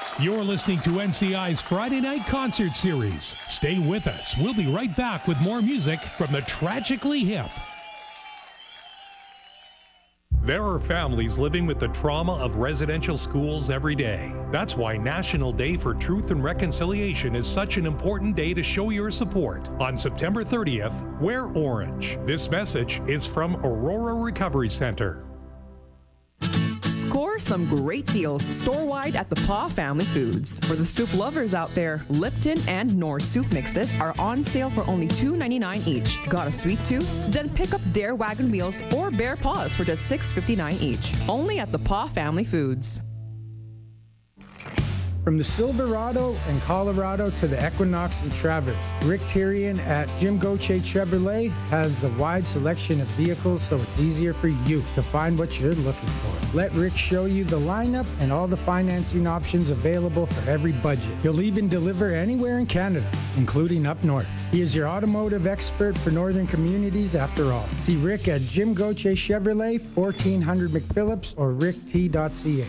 You're listening to NCI's Friday Night Concert Series. Stay with us. We'll be right back with more music from the Tragically Hip. There are families living with the trauma of residential schools every day. That's why National Day for Truth and Reconciliation is such an important day to show your support. On September 30th, wear orange. This message is from Aurora Recovery Center. Score some great deals store-wide at the Paw Family Foods. For the soup lovers out there, Lipton and Knorr soup mixes are on sale for only $2.99 each. Got a sweet tooth? Then pick up Dare Wagon Wheels or Bear Paws for just $6.59 each. Only at the Paw Family Foods. From the Silverado and Colorado to the Equinox and Traverse, Rick Tyrion at Jim Gauthier Chevrolet has a wide selection of vehicles so it's easier for you to find what you're looking for. Let Rick show you the lineup and all the financing options available for every budget. He'll even deliver anywhere in Canada, including up north. He is your automotive expert for northern communities after all. See Rick at Jim Gauthier Chevrolet, 1400 McPhillips or rickt.ca.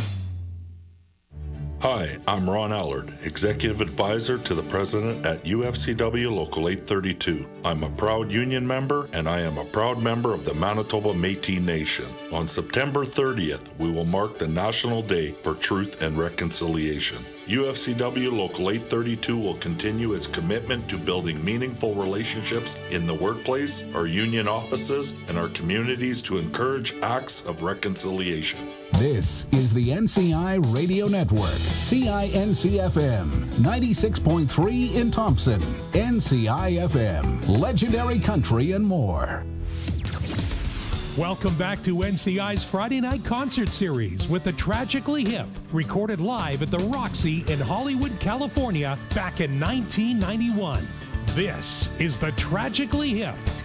Hi, I'm Ron Allard, Executive Advisor to the President at UFCW Local 832. I'm a proud union member, and I am a proud member of the Manitoba Métis Nation. On September 30th, we will mark the National Day for Truth and Reconciliation. UFCW Local 832 will continue its commitment to building meaningful relationships in the workplace, our union offices, and our communities to encourage acts of reconciliation. This is the NCI Radio Network, CINC-FM, 96.3 in Thompson, NCI-FM, Legendary Country and more. Welcome back to NCI's Friday Night Concert Series with the Tragically Hip, recorded live at the Roxy in Hollywood, California, back in 1991. This is the Tragically Hip.